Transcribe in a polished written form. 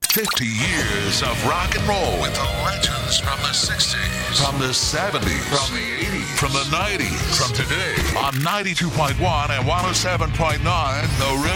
50 years of rock and roll with the legends from the 60s, from the 70s, from the 80s, from the 90s, from today on 92.1 and 107.9 The River.